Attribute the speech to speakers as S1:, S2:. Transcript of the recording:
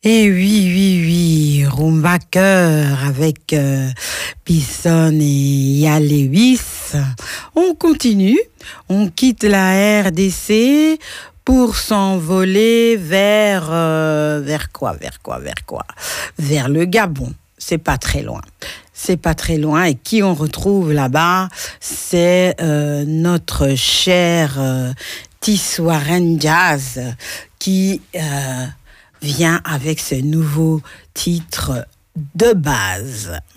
S1: Et oui, oui, oui, Rumba Cœur avec Bison et Yal Lewis. On continue, on quitte la RDC pour s'envoler vers quoi? Vers le Gabon. C'est pas très loin. C'est pas très loin. Et qui on retrouve là-bas? C'est notre cher Tissoaren Jazz qui vient avec ce nouveau titre de base.